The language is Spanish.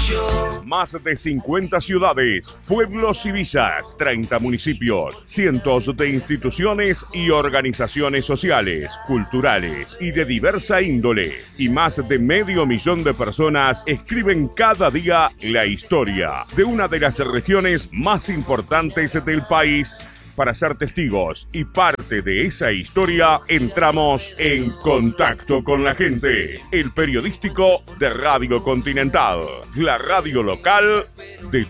Más de 50 ciudades, pueblos y villas, 30 municipios, cientos de instituciones y organizaciones sociales, culturales y de diversa índole. Y más de 500.000 de personas escriben cada día la historia de una de las regiones más importantes del país. Para ser testigos y parte de esa historia, entramos en Contacto con la Gente, el periodístico de Radio Continental, la radio local de